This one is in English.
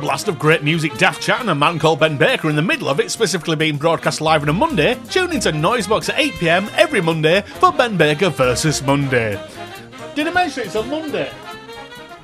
blast of great music, daft chat, and a man called Ben Baker in the middle of it, specifically being broadcast live on a Monday, tune into Noisebox at 8 PM every Monday for Ben Baker versus Monday. Did I mention it's on Monday?